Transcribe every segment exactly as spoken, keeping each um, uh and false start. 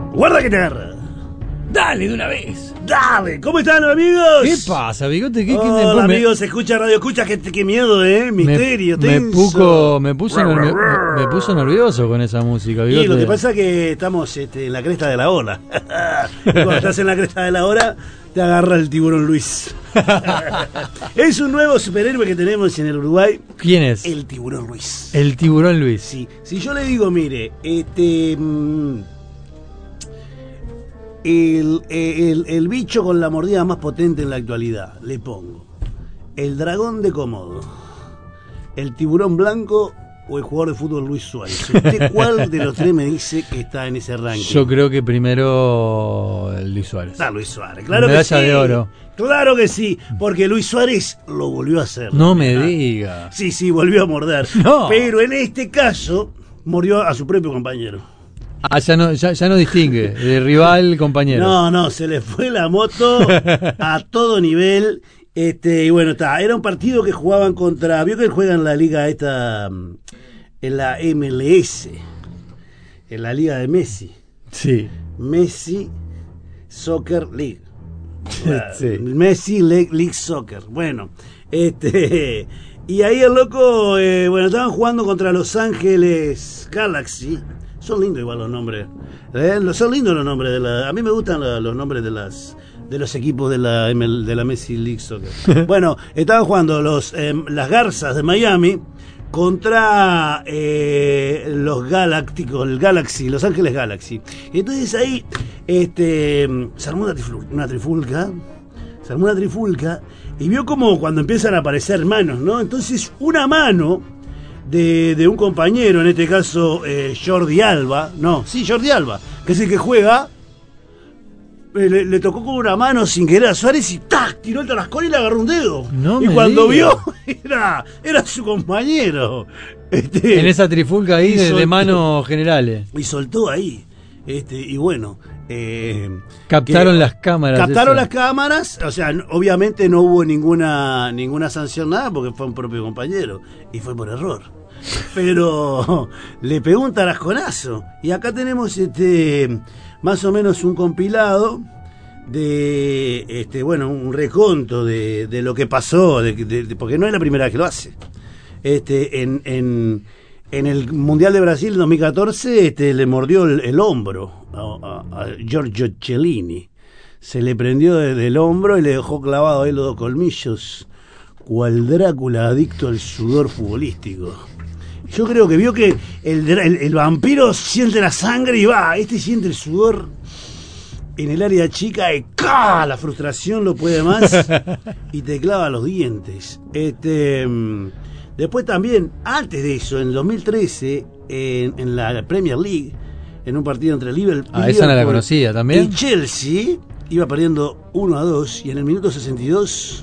Guarda que te agarra. Dale de una vez. Dale, ¿cómo están, amigos? ¿Qué pasa, bigote? ¿Qué, Hola, qué, amigos, se escucha radio, escucha, qué, qué miedo, eh, misterio, me, tenso. Me, puco, me, puso nervio, me, me puso nervioso con esa música, bigote. Y lo que pasa es que estamos este, en la cresta de la ola. Y cuando estás en la cresta de la ola, te agarra el tiburón Luis. Es un nuevo superhéroe que tenemos en el Uruguay. ¿Quién es? El tiburón Luis. El tiburón Luis. Sí, si yo le digo, mire, este... Mmm, El, el, el bicho con la mordida más potente en la actualidad, le pongo el dragón de Komodo, el tiburón blanco o el jugador de fútbol Luis Suárez. ¿Usted cuál de los tres me dice que está en ese ranking? Yo creo que primero el Luis Suárez. Ah, Luis Suárez, claro que Medalla sí. de oro. Claro que sí, porque Luis Suárez lo volvió a hacer. No me diga. Sí, sí, volvió a morder. No. Pero en este caso, mordió a su propio compañero. Ah, ya no, ya, ya no distingue de rival, compañero. No, no, se le fue la moto a todo nivel. Este, y bueno, está, era un partido que jugaban contra, vio que juegan en la liga esta, en la M L S, en la liga de Messi. Sí. Messi Soccer League. Sí. Messi League, League Soccer. Bueno, este, y ahí el loco, eh, bueno, estaban jugando contra Los Ángeles Galaxy. Son lindos igual los nombres. ¿Eh? Son lindos los nombres de la. A mí me gustan la, los nombres de las de los equipos de la M L, de la Messi League Soccer. Bueno, estaban jugando los eh, las Garzas de Miami contra eh, los Galácticos, el Galaxy, Los Ángeles Galaxy. Entonces ahí este se armó una, triful, una trifulca, se armó una trifulca y vio como cuando empiezan a aparecer manos, ¿no? Entonces una mano De, de un compañero, en este caso eh, Jordi Alba, no, sí, Jordi Alba, que es el que juega, eh, le, le tocó con una mano sin querer a Suárez y ¡tac! Tiró el tarascón y le agarró un dedo. No y me cuando diga. vio, era, era su compañero. Este, En esa trifulca ahí de, soltó, de manos generales. Y soltó ahí. Este, y bueno. Eh, Captaron que, las cámaras. Captaron esas. las cámaras, o sea, obviamente no hubo ninguna ninguna sanción, nada, porque fue un propio compañero. Y fue por error. Pero le pegó un tarasconazo. Y acá tenemos este más o menos un compilado de este bueno un reconto de, de lo que pasó, de, de, de, porque no es la primera vez que lo hace. Este en, en, en el Mundial de Brasil dos mil catorce este, le mordió el, el hombro a, a, a Giorgio Chiellini. Se le prendió desde el hombro y le dejó clavado ahí los dos colmillos, cual Drácula adicto al sudor futbolístico. Yo creo que vio que el, el, el vampiro siente la sangre y va, este siente el sudor en el área chica y ¡ca! La frustración lo puede más y te clava los dientes. Este, después también, antes de eso, en dos mil trece, en, en la Premier League, en un partido entre Liverpool ah, esa no la conocía también. Y Chelsea, iba perdiendo uno a dos y en el minuto sesenta y dos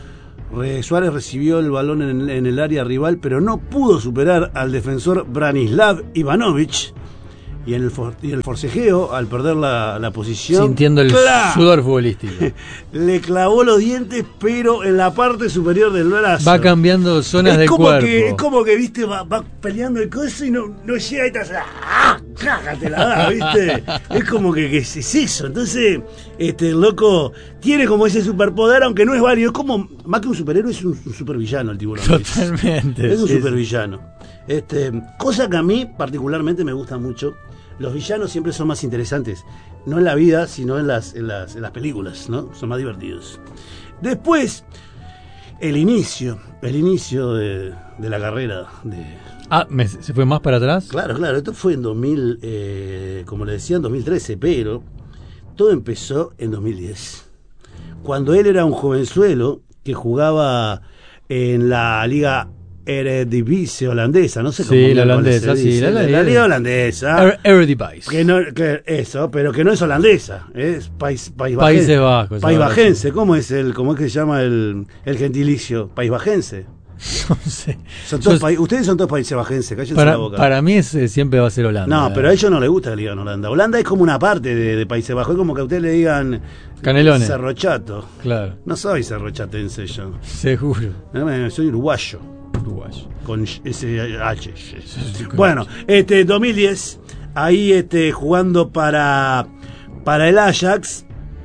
Suárez recibió el balón en, en el área rival, pero no pudo superar al defensor Branislav Ivanovic. Y en el, for, y el forcejeo, al perder la, la posición, sintiendo el ¡cla! Sudor futbolístico, le clavó los dientes, pero en la parte superior del brazo. Va cambiando zonas es del como cuerpo. Que, es como que, viste, va, va peleando el coso y no, no llega y te hace ¡ah! ¡Caja! Te la da, viste. Es como que, que es, es eso. Entonces, este, el loco tiene como ese superpoder, aunque no es válido. Es como, más que un superhéroe, es un, un supervillano el tiburón. Totalmente. Es un sí, supervillano. Este, cosa que a mí particularmente me gusta mucho. Los villanos siempre son más interesantes, no en la vida, sino en las, en las, en las películas, ¿no? Son más divertidos. Después, el inicio, el inicio de, de la carrera de... Ah, ¿me, ¿se fue más para atrás? Claro, claro, esto fue en dos mil, eh, como le decía, en dos mil trece, pero todo empezó en dos mil diez, cuando él era un jovenzuelo que jugaba en la liga Eredivisie holandesa, no sé cómo sí, la holandesa, sí, la, la, la liga holandesa. Er, Eredivisie. Que no, que eso, pero que no es holandesa, es país, país Países Bajos. País bajense, ¿cómo es el, cómo es que se llama el, el gentilicio? País bajense. No sé. Son todos Yo, paí, ustedes son todos países bajenses, cállense para, la boca. Para mí es, siempre va a ser Holanda. No, pero a ellos no les gusta que le digan Holanda. Holanda es como una parte de, de Países Bajos, es como que a ustedes le digan Canelones. Cerrochato. Claro. No soy cerrochatense yo. Seguro. No, soy uruguayo. Uruguayo. Con ese H. Bueno, este dos mil diez, ahí este, jugando para, para el Ajax.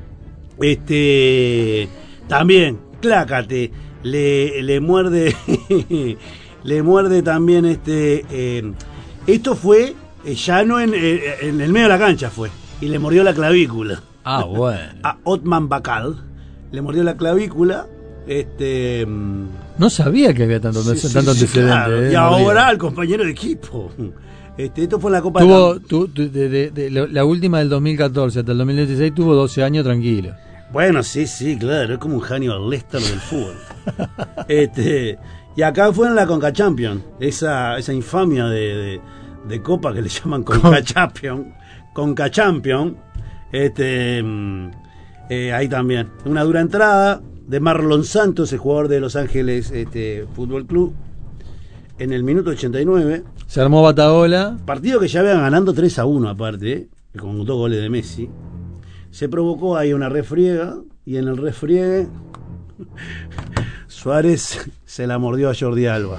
Este, también, clácate, le, le muerde, le muerde también este, eh, esto fue, eh, ya no en, eh, en el medio de la cancha fue, y le mordió la clavícula. Ah, bueno. A Otman Bakal, le mordió la clavícula, este... No sabía que había tanto, sí, sí, tanto sí, antecedente. Claro. Eh, y ahora mordido. el compañero de equipo. Este, esto fue en la Copa tuvo, de tu, tu, de, de, de, de, la última del dos mil catorce hasta el dos mil dieciséis tuvo doce años tranquilo. Bueno, sí, sí, claro, es como un Hannibal Lecter del fútbol. este, y acá fue en la Conca Champions, esa, esa infamia de, de, de copa que le llaman Conca Champions, Conca Champions, este, eh, ahí también, una dura entrada de Marlon Santos, el jugador de Los Ángeles este, Fútbol Club, en el minuto ochenta y nueve. Se armó Bataola. Partido que ya iban ganando tres a uno aparte, ¿eh? Con dos goles de Messi. Se provocó ahí una refriega y en el refriegue Suárez se la mordió a Jordi Alba.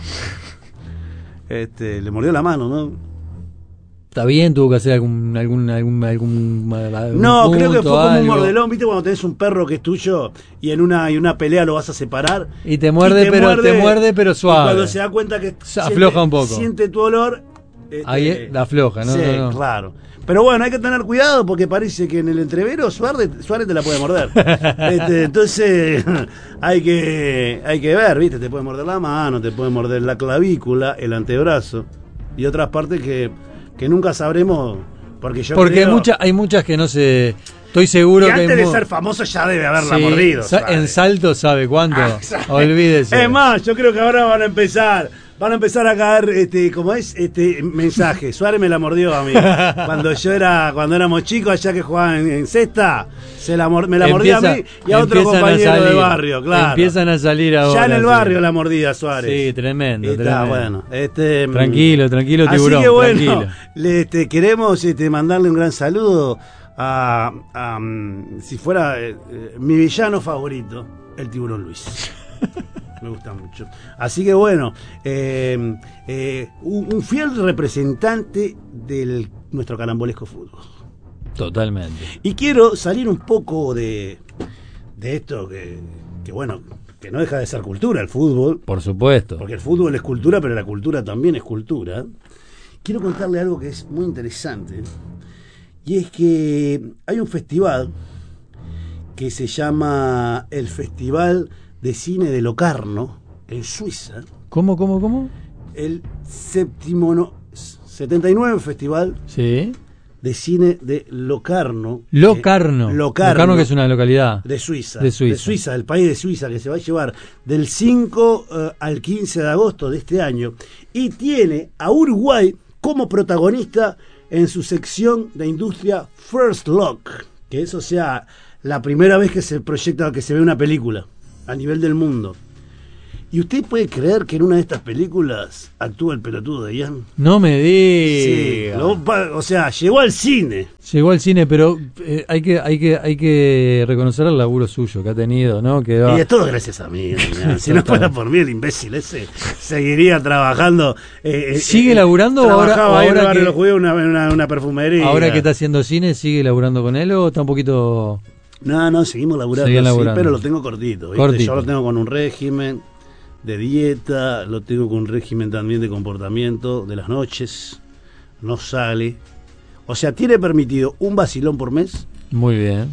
Este, le mordió la mano, ¿no? Está bien, tuvo que hacer algún algún algún algún, algún No, punto, creo que fue como algo. un mordelón, ¿viste? Cuando tenés un perro que es tuyo y en una y una pelea lo vas a separar y te muerde, y te pero muerde, te muerde pero suave. Y cuando se da cuenta que se afloja siente, un poco. Siente tu olor, este, ahí la afloja, ¿no? Sí, no, no. claro. Pero bueno, hay que tener cuidado porque parece que en el entrevero Suárez, Suárez te la puede morder. este, entonces hay que hay que ver, ¿viste? Te puede morder la mano, te puede morder la clavícula, el antebrazo y otras partes que, que nunca sabremos porque yo porque creo, hay muchas hay muchas que no se estoy seguro y que antes hay de mo- ser famoso ya debe haberla sí, mordido. sa- en Salto sabe cuánto. Ah, sabe. Olvídese. Es más, yo creo que ahora van a empezar Van a empezar a caer, este, como es, este mensaje. Suárez me la mordió a mí. Cuando yo era, cuando éramos chicos, allá que jugaban en, en cesta, se la mor- me la mordía Empieza, a mí y a otro compañero de barrio, claro. Empiezan a salir ahora. Ya en el sí. barrio la mordía Suárez. Sí, tremendo. Y está, tremendo. bueno. Este, tranquilo, tranquilo, tiburón. Así que bueno, tranquilo. le, este, queremos este, mandarle un gran saludo a, a um, si fuera eh, eh, mi villano favorito, el Tiburón Luis. Me gusta mucho. Así que bueno, eh, eh, un, un fiel representante de nuestro carambolesco fútbol. Totalmente. Y quiero salir un poco de, de esto que, que, bueno, que no deja de ser cultura el fútbol. Por supuesto. Porque el fútbol es cultura, pero la cultura también es cultura. Quiero contarle algo que es muy interesante. Y es que hay un festival que se llama el Festival de Cine de Locarno, en Suiza. ¿Cómo, cómo, cómo? El séptimo, no, setenta y nueve Festival sí. de Cine de Locarno. Locarno. Eh, Locarno. Locarno, que es una localidad. De Suiza. De Suiza. De Suiza, del país de Suiza, que se va a llevar del cinco uh, al quince de agosto de este año. Y tiene a Uruguay como protagonista en su sección de industria First Look. Que eso sea la primera vez que se proyecta, que se ve una película a nivel del mundo. ¿Y usted puede creer que en una de estas películas actúa el pelotudo de Ian? No me Sí, diga. lo, o sea, llegó al cine. Llegó al cine, pero eh, hay que hay que hay que reconocer el laburo suyo que ha tenido, ¿no? Que va... Y es todo gracias a mí. ¿no? Si no fuera por mí, el imbécil ese seguiría trabajando. Eh, ¿Sigue eh, laburando o ahora, trabajaba ahí en el ahora barrio que, de los judíos en una, una, una perfumería? ahora que está haciendo cine, sigue laburando con él o está un poquito... No, no, seguimos laburando, Siguen sí, laburando. pero lo tengo cortito, ¿viste? Cortito. Yo lo tengo con un régimen de dieta, lo tengo con un régimen también de comportamiento de las noches, no sale. O sea, tiene permitido un vacilón por mes. Muy bien.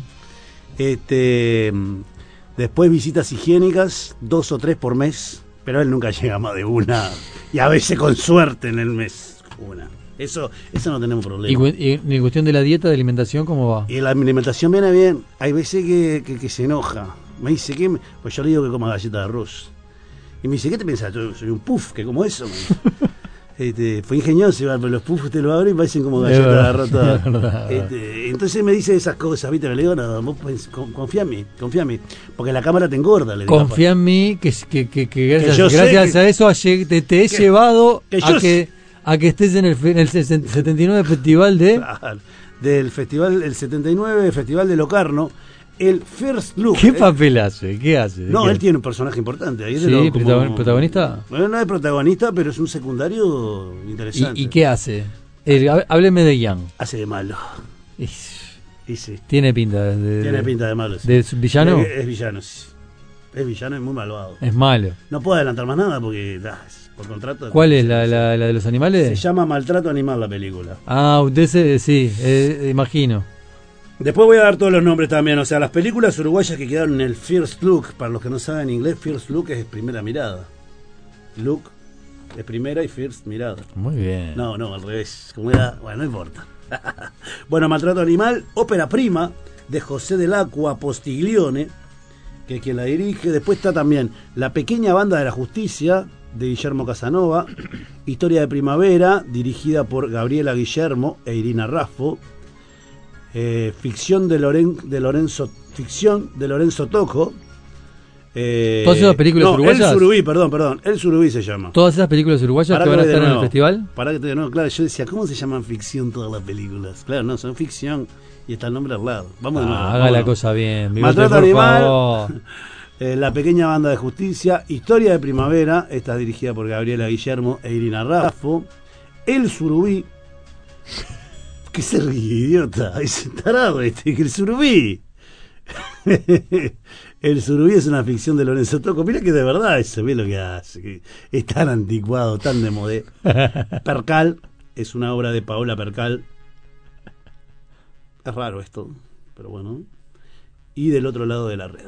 Este, después visitas higiénicas, dos o tres por mes, pero él nunca llega a más de una, y a veces con suerte en el mes, una. Eso, eso no tenemos problema. ¿Y, cu- y en cuestión de la dieta, de alimentación, cómo va? Y la alimentación viene bien. Hay veces que, que, que se enoja. Me dice que, pues yo le digo que coma galleta de arroz. Y me dice, ¿qué te pensás? Yo soy un puff, que como eso. Este, fue ingenioso, igual, pero los puffs te lo abren y parecen como galletas de arroz todas. Este, entonces me dice esas cosas, ¿viste? Le digo, no, vos pens- con- confía en mí, confía en mí. Porque la cámara te engorda. Le digo, Confía en mí, que, que, que, que gracias, Que yo sé gracias que- a eso ha lleg- te, te he que- llevado que a yo que a que estés en el, fe- en el setenta y nueve Festival de... Claro, del festival, el setenta y nueve Festival de Locarno, el First Look. ¿Qué Eh, papel hace? ¿Qué hace? No, ¿Qué él hace? tiene un personaje importante. Ahí es de Sí, lo- como- protagon- protagonista. Bueno, no es protagonista, pero es un secundario interesante. ¿Y, ¿Y qué hace? El, há- hábleme de Ian. Hace de malo. Y- Y sí. Tiene pinta de, de- Tiene pinta de malo. Sí. de villano. Es, es villano, sí. Es villano, es muy malvado. Es malo. No puedo adelantar más nada porque ah, es por contrato. ¿Cuál es la, la, la de los animales? Se llama Maltrato Animal la película. Ah, usted se, sí, eh, imagino. Después voy a dar todos los nombres también. O sea, las películas uruguayas que quedaron en el First Look. Para los que no saben inglés, First Look es primera mirada. Look es primera y First mirada. Muy bien. No, no, al revés. Como era, bueno, no importa. Bueno, Maltrato Animal, ópera prima de José del Acqua Postiglione, que es quien la dirige. Después está también La Pequeña Banda de la Justicia, de Guillermo Casanova. Historia de Primavera, dirigida por Gabriela Guillermo e Irina Raffo. Eh, ficción de, Loren, de Lorenzo Ficción de Lorenzo Tocco. Eh, ¿Todas esas películas no, uruguayas? El Surubí, perdón, perdón. El Surubí se llama. Todas esas películas uruguayas Pará que que van a voy de estar en el nuevo. festival. Para que te diga, no, claro, yo decía, ¿cómo se llaman ficción todas las películas? Claro, no, son ficción y está el nombre al lado. Vamos de nuevo. Ah, haga vamos la de nuevo. cosa bien. Bigote, Maltrato por Animal, favor. eh, La Pequeña Banda de Justicia, Historia de Primavera, esta dirigida por Gabriela Guillermo e Irina Raffo. El Surubí. ¿Qué se ríe, idiota? Es tarado este, que el Surubí. El Surubí es una ficción de Lorenzo Tocco. Mira que de verdad eso, ve lo que hace. Que es tan anticuado, tan de modé. Percal es una obra de Paola Percal. Es raro esto, pero bueno. Y Del otro lado de la red.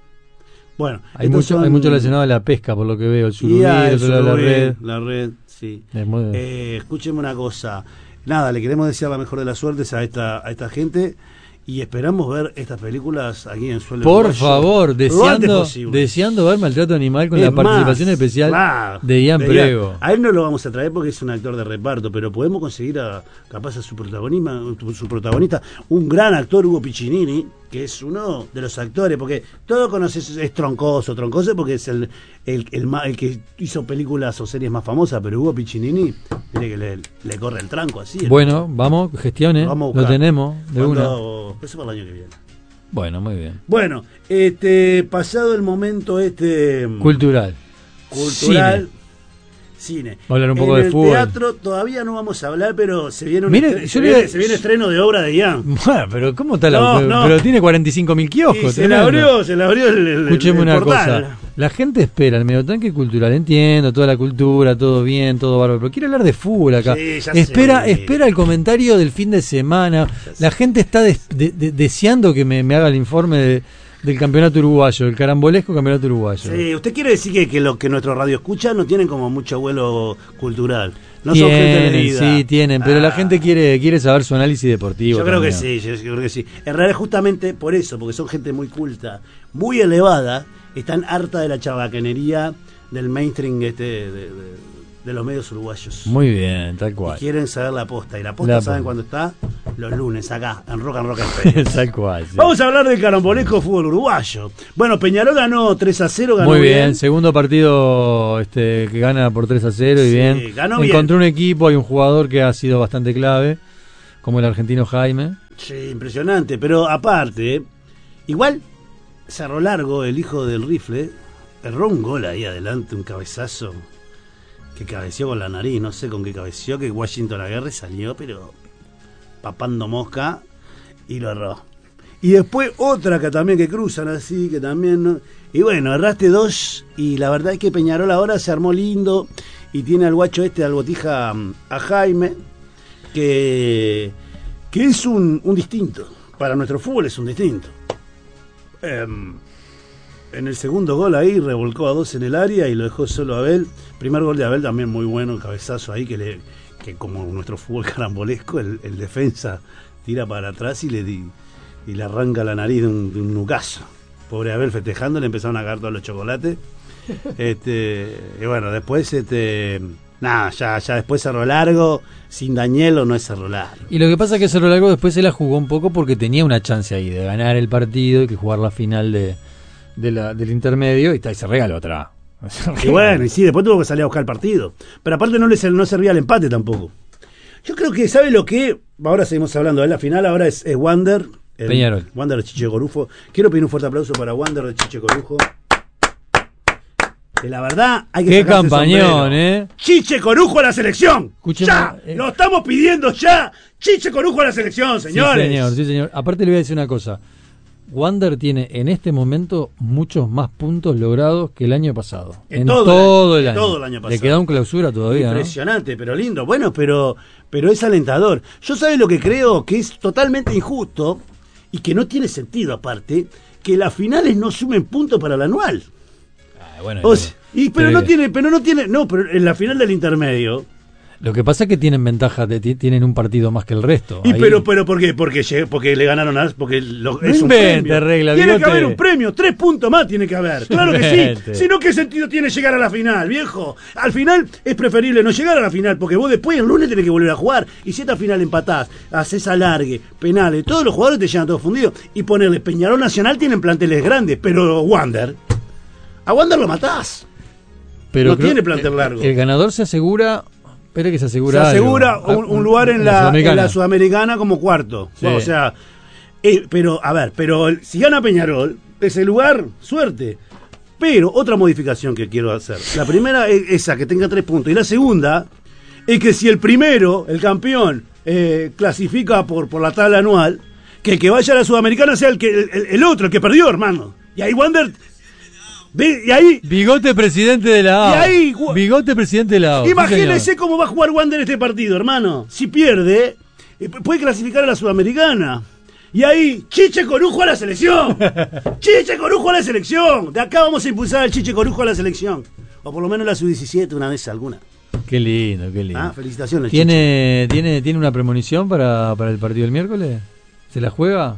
Bueno, Hay estos mucho, son- hay mucho relacionado a la pesca, por lo que veo. El surubí, Y, ah, el el otro lado de la Surubí, red. la red, sí. Es muy- Eh, escúcheme una cosa. Nada, le queremos desear la mejor de las suertes a esta, a esta gente y esperamos ver estas películas aquí en Suelo Por Uruguayo favor, lo antes deseando, posible. deseando ver Maltrato Animal con Es la más, participación especial claro, de Ian de Prego. A él no lo vamos a traer porque es un actor de reparto, pero podemos conseguir a capaz a su protagonista, su protagonista, un gran actor, Hugo Piccinini, que es uno de los actores, porque todo conoces, es Troncoso, Troncoso porque es el, el, el, ma- el que hizo películas o series más famosas, pero Hugo Piccinini, mire que le, le corre el tranco así. el- Bueno, vamos, gestione. Lo vamos a Lo buscar. tenemos de una. Cuando- Eso para el año que viene. Bueno, muy bien. Bueno, este pasado el momento este Cultural. cultural, cine. Vamos a hablar un poco en de el fútbol. teatro todavía no vamos a hablar, pero se viene un Mire, estre- yo se, le- viene, se viene estreno de obra de Ian. Bueno, pero ¿cómo está la No, pero, no. pero tiene cuarenta y cinco mil kioscos. Y se le tremendo. abrió, se le abrió el, el- Escúcheme el una portal. cosa. La gente espera el mediotanque cultural. Entiendo, toda la cultura, todo bien, todo bárbaro. Pero quiere hablar de fútbol acá. Sí, ya espera, sé. espera el comentario del fin de semana. La gente está des- de- de- deseando que me, me haga el informe de- del campeonato uruguayo, el carambolesco campeonato uruguayo. Sí, usted quiere decir que, que lo que nuestro radio escucha no tienen como mucho vuelo cultural. No son gente Tienen, medida. sí, tienen, pero la Ah. gente quiere quiere saber su análisis deportivo. Yo creo que también. sí, yo, yo creo que sí. En realidad justamente por eso, porque son gente muy culta, muy elevada, están harta de la chabacanería del mainstream este de, de- de los medios uruguayos. Muy bien, tal Y cual. quieren saber la posta. Y la posta, La ¿saben posta. cuándo está? Los lunes, acá, en Rock and Rock Stadium. tal cual. sí. Vamos a hablar del carambolesco fútbol uruguayo. Bueno, Peñarol ganó tres a cero, ganó Muy bien, segundo partido este, que gana por tres a cero y Sí, bien. ganó bien. Encontró un equipo, hay un jugador que ha sido bastante clave, como el argentino Jaime. Sí, impresionante, pero aparte, ¿eh? Igual Cerro Largo, el hijo del rifle, erró un gol ahí adelante, un cabezazo que cabeció con la nariz, no sé con qué cabeció, que Washington Aguirre salió, pero papando mosca y lo erró. Y después otra que también que cruzan así, que también, ¿no? Y bueno, erraste dos y la verdad es que Peñarol ahora se armó lindo y tiene al guacho este, al botija, a Jaime, que, que es un, un distinto. Para nuestro fútbol es un distinto. Em, en el segundo gol ahí revolcó a dos en el área y lo dejó solo a Abel. Primer gol de Abel también muy bueno, cabezazo ahí que le que como nuestro fútbol carambolesco, el, el defensa tira para atrás y le di, y le arranca la nariz de un, de un nucazo. Pobre Abel festejando, le empezaron a caer todos los chocolates. Este, y bueno, después este nada, ya, ya después Cerro Largo, sin Dañelo no es Cerro Largo. Y lo que pasa es que Cerro Largo después se la jugó un poco porque tenía una chance ahí de ganar el partido y que jugar la final de, de la, del intermedio y, ta, y se regaló otra. Y bueno, y sí, después tuvo que salir a buscar el partido. Pero aparte no le no servía el empate tampoco. Yo creo que, ¿sabe lo que? Ahora seguimos hablando de la final, ahora es, es Wander. el- Peñarol. Wander de Chiche Corufo. Quiero pedir un fuerte aplauso para Wander de Chiche Corujo. que la verdad hay que Qué sacarse el campañón, sombrero. ¿eh? Chiche Corujo a la selección. Escúcheme, Ya, eh. lo estamos pidiendo ya. Chiche Corujo a la selección, señores. Sí, señor, sí, señor. Aparte le voy a decir una cosa. Wander tiene en este momento muchos más puntos logrados que el año pasado. En En todo todo, el el año, año. todo el año Le pasado. queda un clausura todavía, ¿no? Impresionante, pero lindo. Bueno, pero, pero es alentador. Yo sabe lo que creo que es totalmente injusto y que no tiene sentido aparte, que las finales no sumen puntos para el anual. Ah, bueno, O sea, y, pero pero- no tiene, pero no tiene, no, pero en la final del intermedio. Lo que pasa es que tienen ventaja, de, ti- tienen un partido más que el resto. Y Ahí- pero, pero ¿por qué? Porque, lle- porque le ganaron a porque lo, No es un invente, premio. Regla, Tiene que bigote. haber un premio, tres puntos más tiene que haber. Claro que Invente. sí. Si no, ¿qué sentido tiene llegar a la final, viejo? Al final es preferible no llegar a la final, porque vos después el lunes tenés que volver a jugar. Y si esta final empatás, haces alargue, penales, todos los jugadores te llegan todos fundidos. Y ponerle Peñarol Nacional tienen planteles grandes, pero Wander, a Wander lo matás. pero no creo- tiene plantel el- largo. El ganador se asegura. Espera que se Se asegura. asegura algo. un, un lugar en la, en Sudamericana. la Sudamericana como cuarto. Sí. O sea, eh, pero, a ver, pero el- si gana Peñarol, ese lugar, suerte. Pero otra modificación que quiero hacer. La primera es esa, que tenga tres puntos. Y la segunda es que si el primero, el campeón, eh, clasifica por, por la tabla anual, que el que vaya a la Sudamericana sea el, que, el, el- el otro, el que perdió, hermano. Y ahí Wander... ve, Y ahí... Bigote presidente de la A. Y ahí, gu- Bigote presidente de la A. Imagínese cómo va a jugar Wander este partido, hermano. Si pierde, eh, puede clasificar a la Sudamericana. Y ahí, Chiche Corujo a la selección. Chiche Corujo a la selección. De acá vamos a impulsar al Chiche Corujo a la selección. O por lo menos la sub diecisiete una vez alguna. Qué lindo, qué lindo. Ah, felicitaciones, Chiche. ¿Tiene, tiene, ¿Tiene una premonición para, para el partido del miércoles? ¿Se la juega?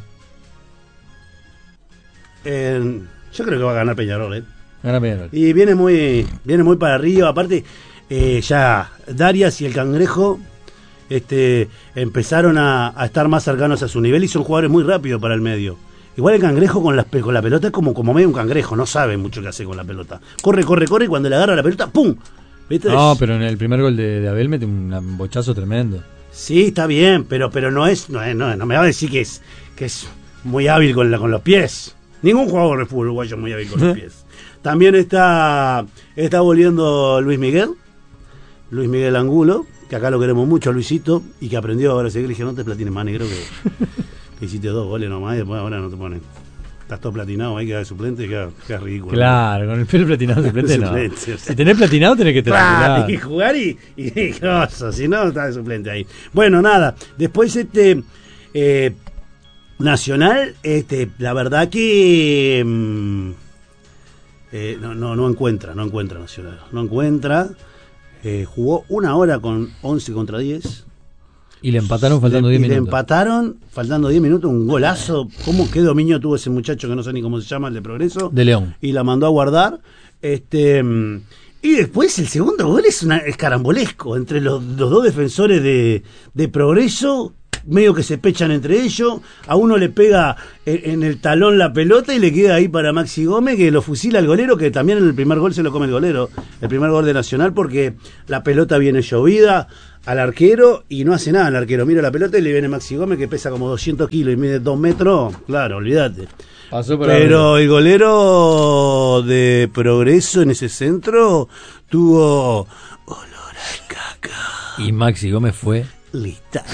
Eh, yo creo que va a ganar Peñarol, ¿eh? Gana Peñarol. Y viene muy, viene muy para arriba. Aparte, eh, ya Darias y el Cangrejo este, empezaron a, a estar más cercanos a su nivel y son jugadores muy rápidos para el medio. Igual el Cangrejo con la, con la pelota es como, como medio un cangrejo, no sabe mucho qué hacer con la pelota. Corre, corre, corre y cuando le agarra la pelota, ¡pum! ¿Viste? No, pero en el primer gol de, de Abel mete un un bochazo tremendo. Sí, está bien, pero, pero no es, no es, no, es- no me va a decir que es, que es muy hábil con, la, con los pies. Ningún jugador de fútbol uruguayo es muy hábil con los pies. También está, está volviendo Luis Miguel, Luis Miguel Angulo, que acá lo queremos mucho, Luisito, y que aprendió ahora a seguir. Le dije, no te platines más negro que, que hiciste dos goles nomás y después ahora no te ponen. Estás todo platinado, ahí queda de suplente y queda, queda ridículo. Claro, con el pelo platinado suplente no. Suplente, o sea. Si tenés platinado tenés que tener. Ah, y jugar y, y, y cosas, si no, está de suplente ahí. Bueno, nada, después este eh, Nacional, este, la verdad que mm, eh, no, no, no encuentra, no encuentra Nacional, no encuentra, eh, jugó una hora con once contra diez. Y le empataron faltando Le- diez y le minutos. empataron, faltando diez minutos, un golazo. ¿Cómo qué dominio tuvo ese muchacho que no sé ni cómo se llama, el de Progreso? De León. Y la mandó a guardar. Este mm, y después el segundo gol es, una, es carambolesco entre los, los dos defensores de, de Progreso, medio que se pechan entre ellos. A uno le pega en, en el talón la pelota y le queda ahí para Maxi Gómez, que lo fusila al golero, que también en el primer gol se lo come el golero, el primer gol de Nacional, porque la pelota viene llovida al arquero y no hace nada el arquero. Mira la pelota y le viene Maxi Gómez, que pesa como doscientos kilos y mide dos metros. Claro, olvídate. Pasó por Pero el golero de Progreso en ese centro tuvo olor a caca. Y Maxi Gómez fue. Lista.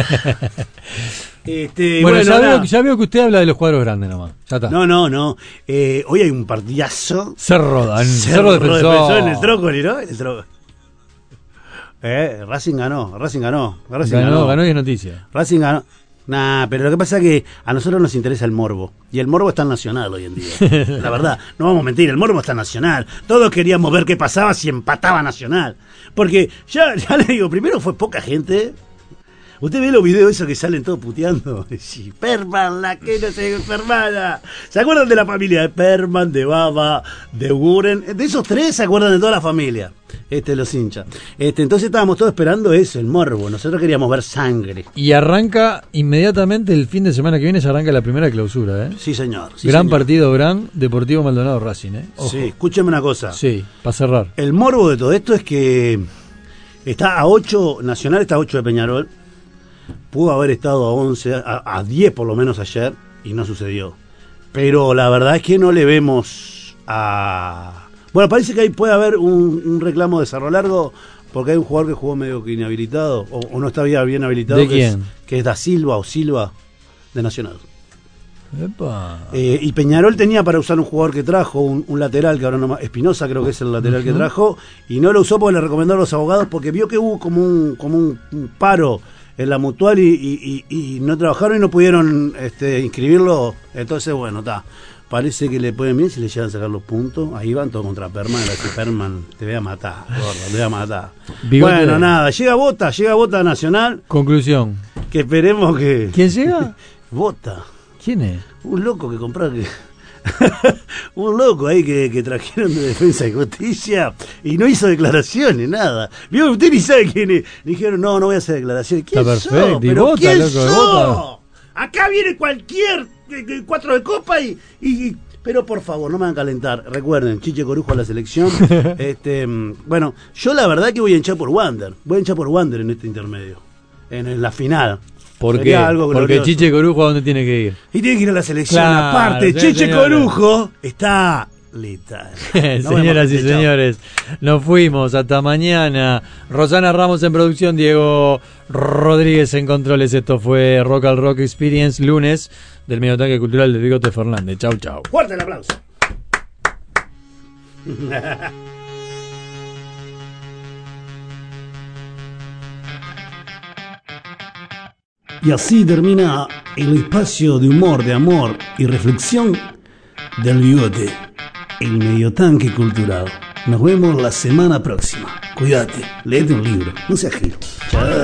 este, Bueno, ya, nada. veo, ya veo que usted habla de los cuadros grandes nomás. Ya está. No, no, no. Eh, hoy hay un partidazo. Cerro, Dan- Cerro, Defensor. en el Trócoli, ¿no? En el Trócoli. Eh, Racing ganó, Racing ganó. Racing Ganó, ganó, ganó y es noticia. Racing ganó. Nah, pero lo que pasa es que a nosotros nos interesa el morbo. Y el morbo está en Nacional hoy en día. La verdad, no vamos a mentir, el morbo está en Nacional. Todos queríamos ver qué pasaba si empataba Nacional. Porque ya, ya le digo, primero fue poca gente. Usted ve los videos esos que salen todos puteando. Sí, Perman, la que no se Permana. ¿Se acuerdan de la familia de Perman, de Baba, de Guren? De esos tres se acuerdan de toda la familia. Este, los hinchas. Este, entonces estábamos todos esperando eso, el morbo. Nosotros queríamos ver sangre. Y arranca inmediatamente el fin de semana que viene, se arranca la primera clausura, ¿eh? Sí, señor. Sí, Gran señor. partido, Gran, Deportivo Maldonado Racing, ¿eh? Ojo. Sí, escúcheme una cosa. Sí, para cerrar. El morbo de todo esto es que está a ocho, Nacional está a ocho de Peñarol. Pudo haber estado a once, a, a diez por lo menos ayer, y no sucedió. Pero la verdad es que no le vemos a Bueno, parece que ahí puede haber un, un reclamo de Cerro Largo, porque hay un jugador que jugó medio que inhabilitado, o, o no está bien, bien habilitado. ¿De que quién? Es, que es Da Silva o Silva, de Nacional. Epa. Eh, y Peñarol tenía para usar un jugador que trajo, un, un lateral, que ahora no más, Espinosa creo que es el lateral uh-huh. que trajo, y no lo usó porque le recomendaron a los abogados, porque vio que hubo como un, como un, un paro en la mutual y, y, y, y no trabajaron y no pudieron este, inscribirlo. Entonces, bueno, está. Parece que le pueden bien si le llegan a sacar los puntos. Ahí van todos contra Perman. Si Perman te voy a matar, gordo, te voy a matar. Bigote. Bueno, nada, llega Bota, llega Bota Nacional. Conclusión. Que esperemos que. ¿Quién llega? Bota. ¿Quién es? Un loco que compraron. Que... un loco ahí que, que trajeron de Defensa y Justicia y no hizo declaraciones, nada. Vio, usted ni sabe quién es. Dijeron, no, no voy a hacer declaraciones. ¿Quién Está perfecto. sos? ¿Pero Bota, quién loco, sos? Acá viene cualquier cuatro de copa y, y pero por favor, no me hagan calentar. Recuerden, Chiche Corujo a la selección. este, bueno, yo la verdad que voy a hinchar por Wander. Voy a hinchar por Wander en este intermedio. En, en la final. ¿Por qué? Algo Porque Chiche Corujo ¿a dónde tiene que ir? Y tiene que ir a la selección. Claro, aparte, sí, Chiche señora. Corujo está letal. No Señoras y señores, nos fuimos. Hasta mañana. Rosana Ramos en producción, Diego Rodríguez en controles. Esto fue Rock al Rock Experience, lunes del Medio Tanque Cultural de Bigote Fernández. Chau, chau. Fuerte el aplauso. Y así termina el espacio de humor, de amor y reflexión del Bigote, el Medio Tanque Cultural. Nos vemos la semana próxima. Cuídate, léete un libro, no seas giro. Chao.